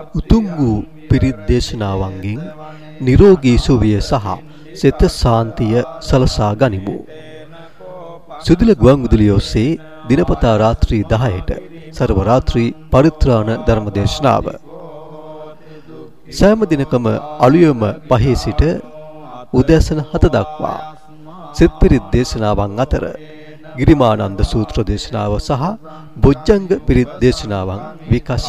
උතුම් වූ පිරිත් දේශනාවන්ගෙන් නිරෝගී සුවය සහ සිත සාන්තිය සලසා ගනිමු. සුදුල ගුවන්විදුලිය ඔස්සේ දිනපතා රාත්‍රී 10ට සර්ව රාත්‍රී පරිත්‍රාණ ධර්ම දේශනාව. සෑම දිනකම අලුයම 5 සිට උදෑසන 7 දක්වා සිත් පිරිත් දේශනාවන් අතර ගිරිමානන්ද සූත්‍ර දේශනාව සහ බොජ්ජංග පිරිත් දේශනාවන් විකාශ